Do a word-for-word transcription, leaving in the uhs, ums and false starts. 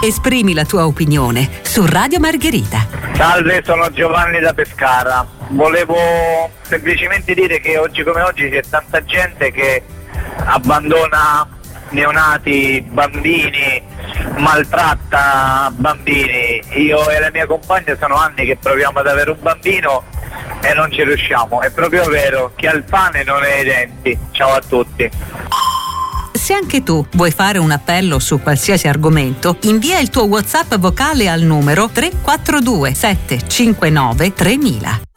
Esprimi la tua opinione su Radio Margherita. Salve, sono Giovanni da Pescara. Volevo semplicemente dire che oggi come oggi c'è tanta gente che abbandona neonati, bambini, maltratta bambini. Io e la mia compagna sono anni che proviamo ad avere un bambino e non ci riusciamo. È proprio vero, chi ha il pane non ha i denti. Ciao a tutti. Se anche tu vuoi fare un appello su qualsiasi argomento, invia il tuo WhatsApp vocale al numero tre quattro due sette cinque nove tremila.